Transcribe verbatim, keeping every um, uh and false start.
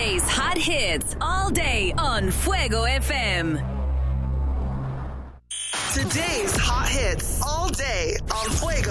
Today's hot hits all day on Fuego F M. Today's hot hits all day on Fuego